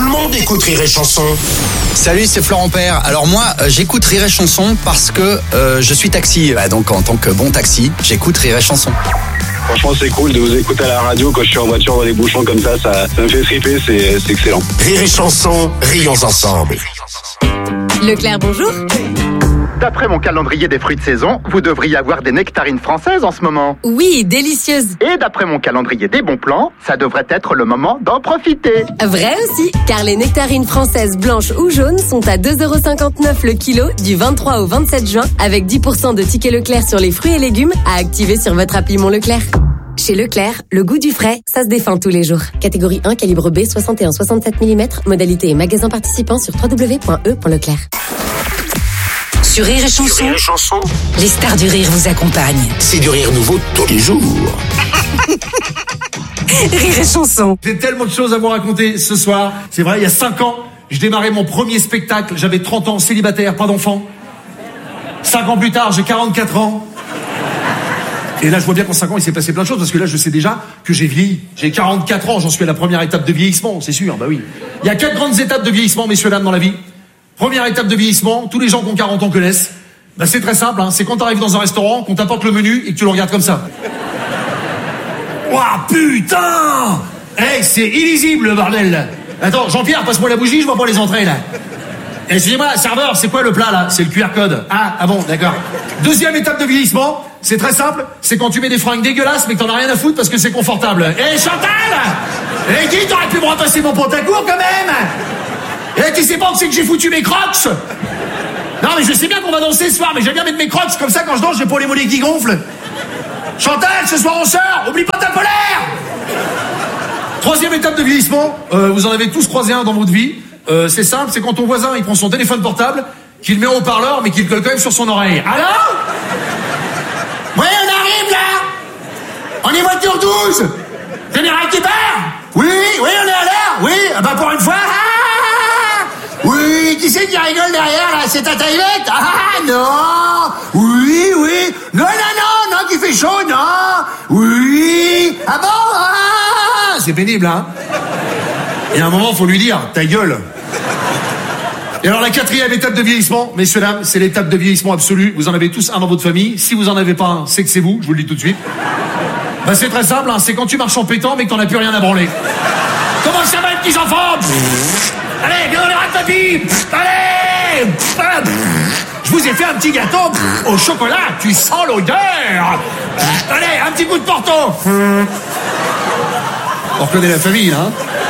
le monde écoute Rire et Chanson. Salut, c'est Florent Père. Alors moi, j'écoute Rire et Chanson parce que je suis taxi. Donc en tant que bon taxi, j'écoute Rire et Chanson. Franchement, c'est cool de vous écouter à la radio quand je suis en voiture dans les bouchons comme ça me fait triper, c'est excellent. Rire et Chanson, rions ensemble. Leclerc, bonjour. D'après mon calendrier des fruits de saison, vous devriez avoir des nectarines françaises en ce moment. Oui, délicieuse. Et d'après mon calendrier des bons plans, ça devrait être le moment d'en profiter. Vrai aussi, car les nectarines françaises blanches ou jaunes sont à 2,59€ le kilo du 23 au 27 juin avec 10% de tickets Leclerc sur les fruits et légumes à activer sur votre appli Mon Leclerc. Chez Leclerc, le goût du frais, ça se défend tous les jours. Catégorie 1, calibre B, 61-67 mm, modalité et magasin participant sur www.e.leclerc. Sur Rire et Chanson, les stars du rire vous accompagnent. C'est du rire nouveau tous les jours. Rire et Chanson. J'ai tellement de choses à vous raconter ce soir. C'est vrai, il y a 5 ans, je démarrais mon premier spectacle. J'avais 30 ans, célibataire, pas d'enfant. 5 ans plus tard, j'ai 44 ans. Et là, je vois bien qu'en 5 ans, il s'est passé plein de choses, parce que là, je sais déjà que j'ai vieilli. J'ai 44 ans, j'en suis à la première étape de vieillissement, c'est sûr, bah oui. Il y a 4 grandes étapes de vieillissement, messieurs, dames, dans la vie. Première étape de vieillissement, tous les gens qui ont 40 ans connaissent. Bah, c'est très simple, hein. C'est quand t'arrives dans un restaurant, qu'on t'apporte le menu et que tu le regardes comme ça. Ouah, putain! Hey, c'est illisible, le bordel. Attends, Jean-Pierre, passe-moi la bougie, je vois pas les entrées, là. Excusez-moi, serveur, c'est quoi le plat, là? C'est le QR code. Ah bon, d'accord. Deuxième étape de vieillissement, c'est très simple, c'est quand tu mets des fringues dégueulasses, mais que t'en as rien à foutre parce que c'est confortable. Chantal! Guy, t'aurais pu me repasser mon pantacourt, quand même! Tu sais pas que c'est que j'ai foutu mes crocs? Non, mais je sais bien qu'on va danser ce soir, mais j'aime bien mettre mes crocs, comme ça, quand je danse, j'ai pas les mollets qui gonflent. Chantal, ce soir on sort, oublie pas ta polaire! Troisième étape de vieillissement, vous en avez tous croisé un dans votre vie. C'est simple, c'est quand ton voisin, il prend son téléphone portable, qu'il met en haut-parleur, mais qu'il le colle quand même sur son oreille. Allô? Oui, on arrive, là! On est voiture 12! Général qui part? Oui, on est à l'heure! Oui, bah pour une fois... Oui, qui c'est qui rigole derrière, là? C'est ta taillette? Ah, non! Oui! Non, qu'il fait chaud, non! Oui! Ah bon? Ah! C'est pénible, hein? Et à un moment, faut lui dire, ta gueule! Et alors, la quatrième étape de vieillissement, messieurs, dames, c'est l'étape de vieillissement absolu. Vous en avez tous un dans votre famille. Si vous en avez pas un, c'est que c'est vous, je vous le dis tout de suite. Bah, c'est très simple, hein, c'est quand tu marches en pétant, mais que t'en as plus rien à branler. Comment ça va, les petits enfants? Allez, viens dans les rats-tapis! Allez! Je vous ai fait un petit gâteau au chocolat, tu sens l'odeur! Allez, un petit coup de porto! On reconnaît la famille, là, hein?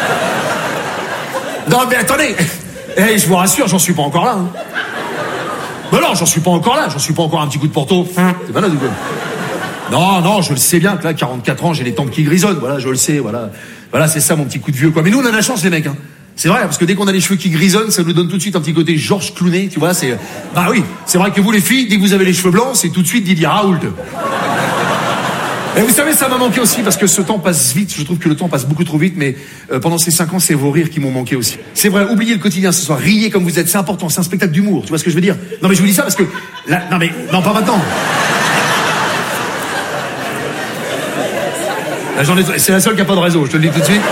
Non, mais attendez! Je vous rassure, j'en suis pas encore là, hein. Ben non, j'en suis pas encore là, j'en suis pas encore un petit coup de porto. C'est pas là, du coup. Non, je le sais bien que là, 44 ans, j'ai les tempes qui grisonnent, voilà, je le sais, voilà. Voilà, c'est ça mon petit coup de vieux, quoi. Mais nous, on a la chance, les mecs, hein. C'est vrai, parce que dès qu'on a les cheveux qui grisonnent, ça nous donne tout de suite un petit côté Georges Clooney, tu vois, c'est... Bah oui, c'est vrai que vous, les filles, dès que vous avez les cheveux blancs, c'est tout de suite Didier Raoult. Et vous savez, ça m'a manqué aussi, parce que ce temps passe vite, je trouve que le temps passe beaucoup trop vite, mais pendant ces 5 ans, c'est vos rires qui m'ont manqué aussi. C'est vrai, oubliez le quotidien ce soir, riez comme vous êtes, c'est important, c'est un spectacle d'humour, tu vois ce que je veux dire? Non mais je vous dis ça parce que... Là, non, pas maintenant. Là, c'est la seule qui a pas de réseau, je te le dis tout de suite.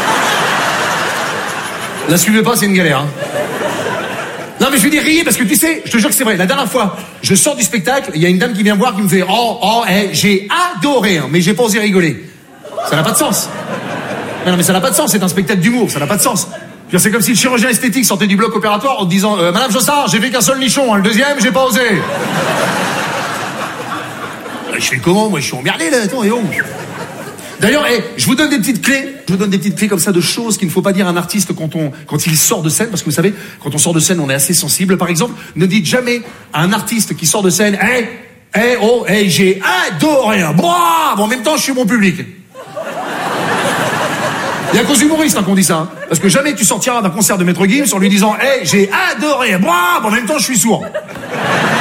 La suivez pas, c'est une galère, hein. Non mais je vais dire riez parce que tu sais, je te jure que c'est vrai. La dernière fois, je sors du spectacle, il y a une dame qui vient me voir qui me fait j'ai adoré, hein, mais j'ai pas osé rigoler. Ça n'a pas de sens. Non mais ça n'a pas de sens, c'est un spectacle d'humour, ça n'a pas de sens. C'est comme si le chirurgien esthétique sortait du bloc opératoire en te disant Madame Jossard, j'ai fait qu'un seul nichon, hein, le deuxième, j'ai pas osé. Je fais comment? Moi je suis emmerdé là, attends, et oh. D'ailleurs, je vous donne des petites clés. Je vous donne des petites clés comme ça de choses qu'il ne faut pas dire à un artiste quand il sort de scène. Parce que vous savez, quand on sort de scène, on est assez sensible. Par exemple, ne dites jamais à un artiste qui sort de scène, j'ai adoré. Bon, en même temps, je suis mon public. Il y a qu'aux humoristes qu'on dit ça. Hein. Parce que jamais tu sortiras d'un concert de Maître Gims en lui disant, j'ai adoré. Bon, en même temps, je suis sourd.